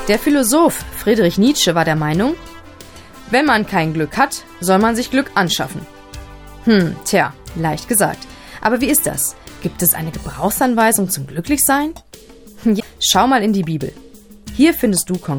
Der Philosoph Friedrich Nietzsche war der Meinung, wenn man kein Glück hat, soll man sich Glück anschaffen. Tja, leicht gesagt. Aber wie ist das? Gibt es eine Gebrauchsanweisung zum Glücklichsein? Ja, schau mal in die Bibel. Hier findest du